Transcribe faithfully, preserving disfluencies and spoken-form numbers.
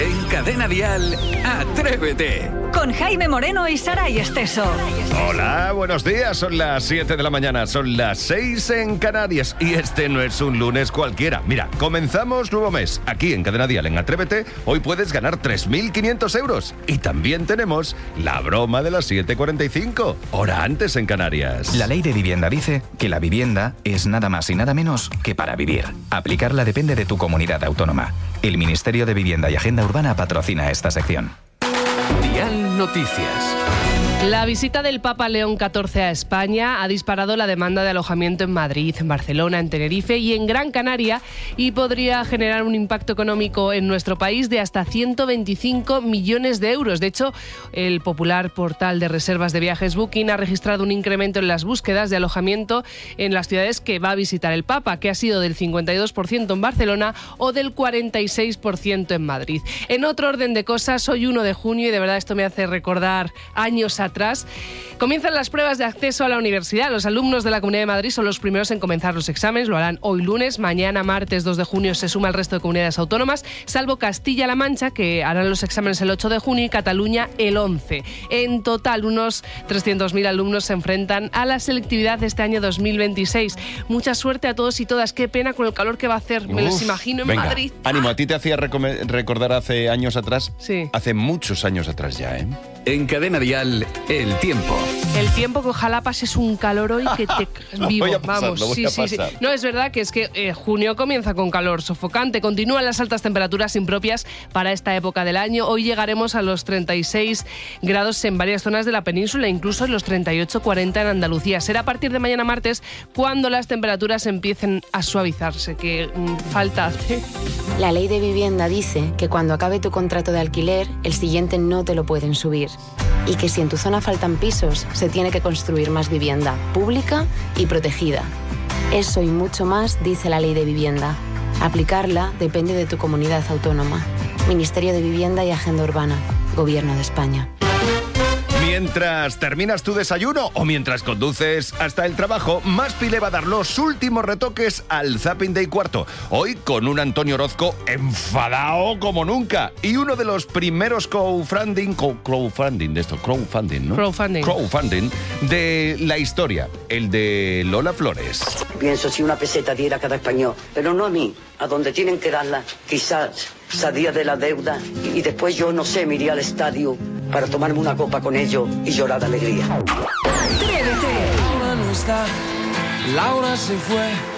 En Cadena Dial, Atrévete. Con Jaime Moreno y Saray Esteso. Hola, buenos días. Son las siete de la mañana, son las seis en Canarias. Y este no es un lunes cualquiera. Mira, comenzamos nuevo mes. Aquí en Cadena Dial, en Atrévete, hoy puedes ganar tres mil quinientos euros. Y también tenemos la broma de las siete cuarenta y cinco, hora antes en Canarias. La ley de vivienda dice que la vivienda es nada más y nada menos que para vivir. Aplicarla depende de tu comunidad autónoma. El Ministerio de Vivienda y Agenda Urbana patrocina esta sección. Dial Noticias. La visita del Papa León catorce a España ha disparado la demanda de alojamiento en Madrid, en Barcelona, en Tenerife y en Gran Canaria y podría generar un impacto económico en nuestro país de hasta ciento veinticinco millones de euros. De hecho, el popular portal de reservas de viajes Booking ha registrado un incremento en las búsquedas de alojamiento en las ciudades que va a visitar el Papa, que ha sido del cincuenta y dos por ciento en Barcelona o del cuarenta y seis por ciento en Madrid. En otro orden de cosas, hoy uno de junio, y de verdad esto me hace recordar años atrás, Atrás. Comienzan las pruebas de acceso a la universidad. Los alumnos de la Comunidad de Madrid son los primeros en comenzar los exámenes. Lo harán hoy lunes. Mañana, martes dos de junio, se suma el resto de comunidades autónomas, salvo Castilla-La Mancha, que harán los exámenes el ocho de junio, y Cataluña el once. En total, unos trescientos mil alumnos se enfrentan a la selectividad de este año dos mil veintiséis. Mucha suerte a todos y todas. Qué pena con el calor que va a hacer. Me Uf, los imagino en venga, Madrid. Ánimo, ¿a ti te hacía recome- recordar hace años atrás? Sí. Hace muchos años atrás ya, ¿eh? En Cadena Dial, el tiempo. El tiempo que ojalá pases un calor hoy que te vivo. Voy a pasar, Vamos, lo voy sí, a sí, sí. pasar. No, es verdad que es que eh, junio comienza con calor sofocante. Continúan las altas temperaturas impropias para esta época del año. Hoy llegaremos a los treinta y seis grados en varias zonas de la península, incluso en los treinta y ocho cuarenta en Andalucía. Será a partir de mañana martes cuando las temperaturas empiecen a suavizarse, que mm, falta hace. La ley de vivienda dice que cuando acabe tu contrato de alquiler, el siguiente no te lo pueden subir. Y que si en tu zona faltan pisos, se tiene que construir más vivienda pública y protegida. Eso y mucho más dice la ley de vivienda. Aplicarla depende de tu comunidad autónoma. Ministerio de Vivienda y Agenda Urbana. Gobierno de España. Mientras terminas tu desayuno o mientras conduces hasta el trabajo, Maspi le va a dar los últimos retoques al Zapping Day cuarto. Hoy con un Antonio Orozco enfadado como nunca. Y uno de los primeros crowdfunding, crowdfunding de esto, crowdfunding, ¿no? Crowdfunding. Crowdfunding de la historia, el de Lola Flores. Pienso si una peseta diera a cada español, pero no a mí, a donde tienen que darla, quizás salía de la deuda y después yo, no sé, me iría al estadio para tomarme una copa con ellos y llorar de alegría. Atrévete. Laura no está, Laura se fue.